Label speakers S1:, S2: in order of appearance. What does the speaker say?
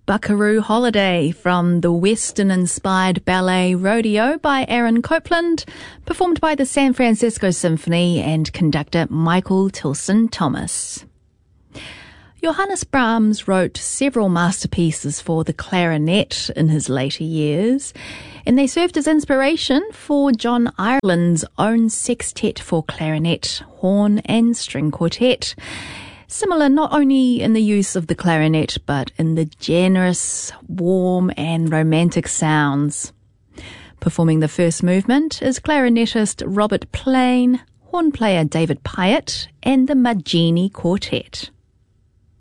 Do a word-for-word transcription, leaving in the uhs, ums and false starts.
S1: Buckaroo Holiday from the Western-inspired ballet Rodeo by Aaron Copland, performed by the San Francisco Symphony and conductor Michael Tilson Thomas. Johannes Brahms wrote several masterpieces for the clarinet in his later years, and they served as inspiration for John Ireland's own sextet for clarinet, horn and string quartet. Similar not only in the use of the clarinet, but in the generous, warm and romantic sounds. Performing the first movement is clarinetist Robert Plain, horn player David Pyatt, and the Maggini Quartet.